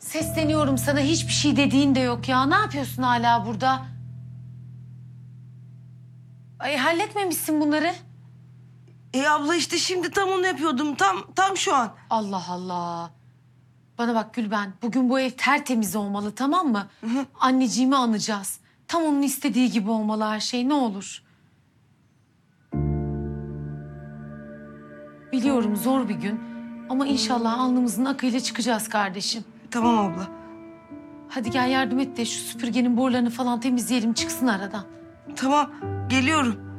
Sesleniyorum sana, hiçbir şey dediğin de yok ya. Ne yapıyorsun hala burada? Ay, halletmemişsin bunları. Abla işte şimdi tam onu yapıyordum. Tam şu an. Allah Allah. Bana bak Gülben, bugün bu ev tertemiz olmalı, tamam mı? Anneciğimi anacağız. Tam onun istediği gibi olmalı her şey, ne olur. Biliyorum zor bir gün ama inşallah alnımızın akıyla çıkacağız kardeşim. Tamam abla. Hadi gel yardım et de şu süpürgenin borularını falan temizleyelim, çıksın aradan. Tamam, geliyorum.